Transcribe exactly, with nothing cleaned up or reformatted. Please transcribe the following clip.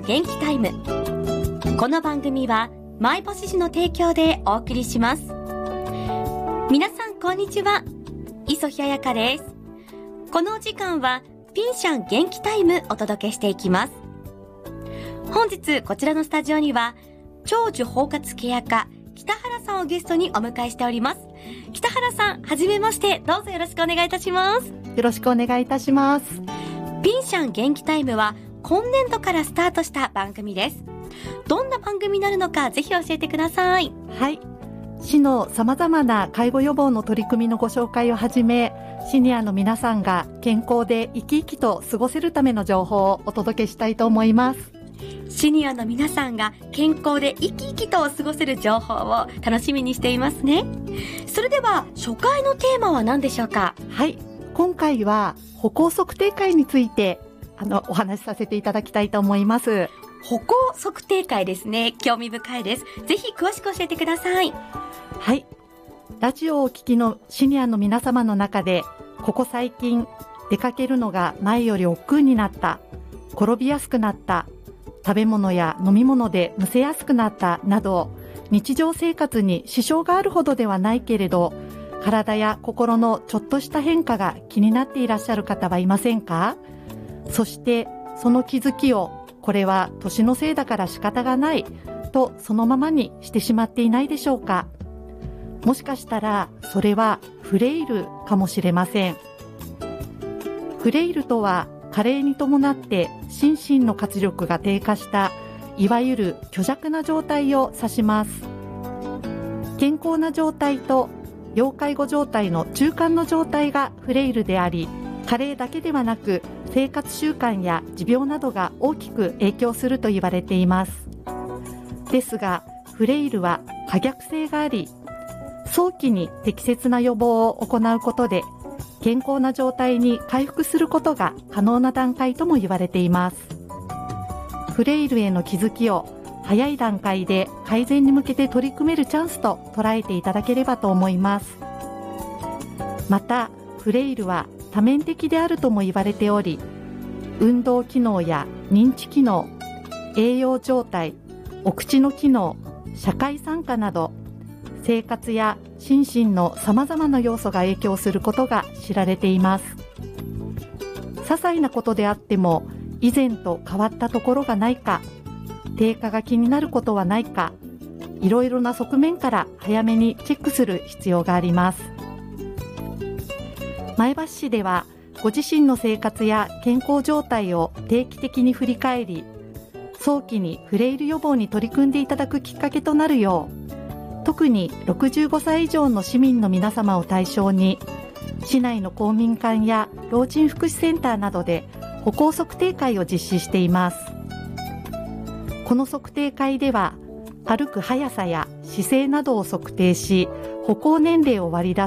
元気タイム。この番組はマイボシジの提供でお送りします。皆さんこんにちは、磯日彩香です。このお時間はピンシャン元気タイムお届けしていきます。本日こちらのスタジオには長寿包括ケア科北原さんをゲストにお迎えしております。北原さん、はじめまして、どうぞよろしくお願いいたします。 よろしくお願いいたします。 ピンシャン元気タイムは今年度からスタートした番組です。どんな番組になるのかぜひ教えてください。 はい、市の様々な介護予防の取り組みのご紹介をはじめ、シニアの皆さんが健康で生き生きと過ごせるための情報をお届けしたいと思います。 シニアの皆さんが健康で生き生きと過ごせる情報を楽しみにしていますね。それでは初回のテーマは何でしょうか？ はい、今回は歩行測定会についてあのお話しさせていただきたいと思います。 歩行測定会ですね。興味深いです。ぜひ詳しく教えてください。 はい、ラジオをお聞きのシニアの皆様の中で、ここ最近出かけるのが前より億劫になった、転びやすくなった、食べ物や飲み物でむせやすくなったなど、日常生活に支障があるほどではないけれど、体や心のちょっとした変化が気になっていらっしゃる方はいませんか？そしてその気づきを、これは年のせいだから仕方がないとそのままにしてしまっていないでしょうか？もしかしたらそれはフレイルかもしれません。フレイルとは、加齢に伴って心身の活力が低下した、いわゆる虚弱な状態を指します。健康な状態と要介護状態の中間の状態がフレイルであり、加齢だけではなく生活習慣や持病などが大きく影響すると言われています。ですが、フレイルは可逆性があり、早期に適切な予防を行うことで健康な状態に回復することが可能な段階とも言われています。フレイルへの気づきを早い段階で改善に向けて取り組めるチャンスと捉えていただければと思います。また、フレイルは多面的であるとも言われており、運動機能や認知機能、栄養状態、お口の機能、社会参加など、生活や心身のさまざまな要素が影響することが知られています。些細なことであっても、以前と変わったところがないか、低下が気になることはないか、いろいろな側面から早めにチェックする必要があります。前橋市では、ご自身の生活や健康状態を定期的に振り返り、早期にフレイル予防に取り組んでいただくきっかけとなるよう、特にろくじゅうごさい以上の市民の皆様を対象に、市内の公民館や老人福祉センターなどで歩行測定会を実施しています。この測定会では、歩く速さや姿勢などを測定し、歩行年齢を割り出